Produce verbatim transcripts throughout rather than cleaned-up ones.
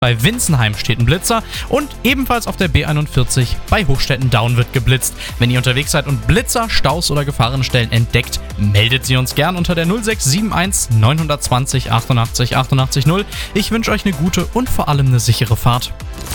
Bei Winzenheim steht ein Blitzer und ebenfalls auf der B einundvierzig bei Hochstetten-Daun wird geblitzt. Wenn ihr unterwegs seid und Blitzer, Staus oder Gefahrenstellen entdeckt, meldet sie uns gern unter der null sechs sieben eins neun zwei null achtundachtzig achtundachtzig null. Ich wünsche euch eine gute und vor allem eine sichere Fahrt.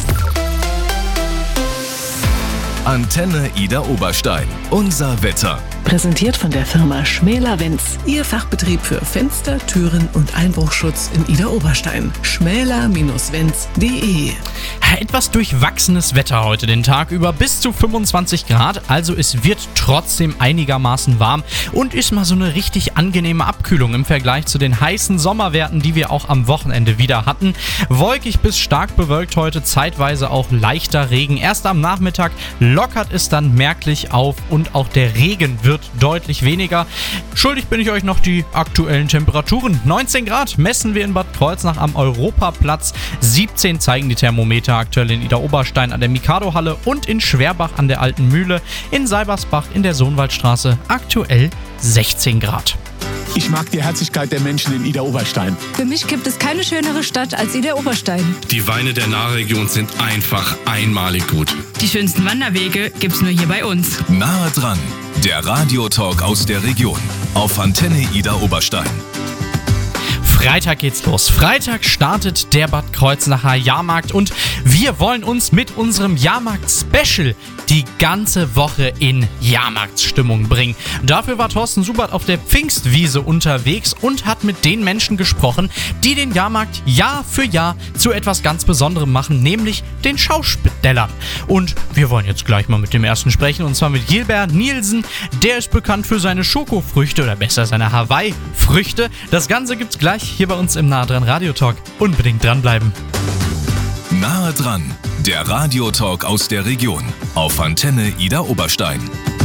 Antenne Ida Oberstein. Unser Wetter. Präsentiert von der Firma Schmäler-Wenz. Ihr Fachbetrieb für Fenster, Türen und Einbruchschutz in Ida Oberstein. schmäler Wenz punkt de. Etwas durchwachsenes Wetter heute den Tag über, bis zu fünfundzwanzig Grad, also es wird trotzdem einigermaßen warm und ist mal so eine richtig angenehme Abkühlung im Vergleich zu den heißen Sommerwerten, die wir auch am Wochenende wieder hatten. Wolkig bis stark bewölkt heute, zeitweise auch leichter Regen. Erst am Nachmittag lockert es dann merklich auf und auch der Regen wird deutlich weniger. Schuldig bin ich euch noch die aktuellen Temperaturen. neunzehn Grad messen wir in Bad Kreuznach am Europaplatz, siebzehn zeigen die Thermometer aktuell in Ida Oberstein an der Mikado-Halle und in Schwerbach an der Alten Mühle, in Seibersbach in der Sohnwaldstraße aktuell sechzehn Grad. Ich mag die Herzlichkeit der Menschen in Ida Oberstein. Für mich gibt es keine schönere Stadt als Ida Oberstein. Die Weine der Nahregion sind einfach einmalig gut. Die schönsten Wanderwege gibt's nur hier bei uns. Nahe dran, der Radiotalk aus der Region auf Antenne Ida Oberstein. Freitag geht's los. Freitag startet der Bad Kreuznacher Jahrmarkt und wir wollen uns mit unserem Jahrmarkt-Special die ganze Woche in Jahrmarktsstimmung bringen. Dafür war Thorsten Subert auf der Pfingstwiese unterwegs und hat mit den Menschen gesprochen, die den Jahrmarkt Jahr für Jahr zu etwas ganz Besonderem machen, nämlich den Schauspitellern. Und wir wollen jetzt gleich mal mit dem ersten sprechen, und zwar mit Gilbert Nielsen. Der ist bekannt für seine Schokofrüchte oder besser seine Hawaii-Früchte. Das Ganze gibt's gleich hier bei uns im Nahe dran Radiotalk. Unbedingt dranbleiben. Nahe dran, der Radiotalk aus der Region auf Antenne Ida Oberstein.